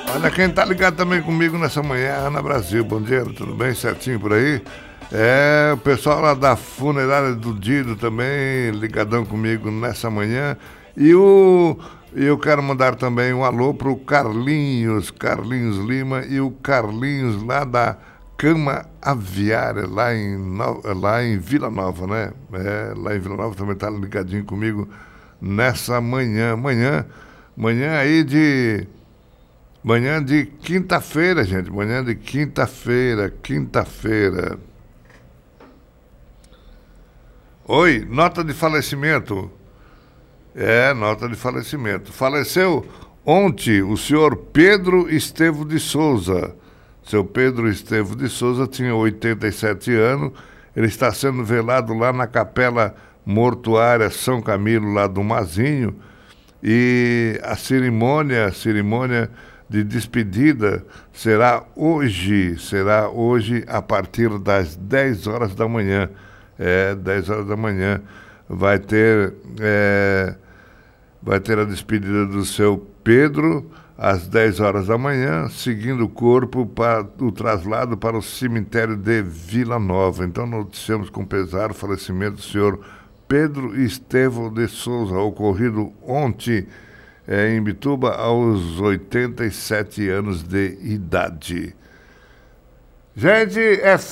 Olha, quem tá ligado também comigo nessa manhã é a Ana Brasil. Bom dia, tudo bem? Certinho por aí? É, o pessoal lá da funerária do Dido também, ligadão comigo nessa manhã. Eu quero mandar também um alô pro Carlinhos Lima e o Carlinhos lá da Cama Aviária, lá em Vila Nova, né? É, lá em Vila Nova também tá ligadinho comigo nessa manhã. Manhã de quinta-feira, gente. Manhã de quinta-feira. Oi, nota de falecimento. Nota de falecimento. Faleceu ontem o senhor Pedro Estevo de Souza. Seu Pedro Estevo de Souza tinha 87 anos. Ele está sendo velado lá na Capela Mortuária São Camilo, lá do Mazinho. E a cerimônia de despedida será hoje a partir das 10 horas da manhã. 10 horas da manhã vai ter a despedida do seu Pedro às 10 horas da manhã, seguindo o corpo para o traslado para o cemitério de Vila Nova. Então noticiamos com pesar o falecimento do senhor Pedro Estevo de Souza, ocorrido ontem em Imbituba, aos 87 anos de idade. Gente,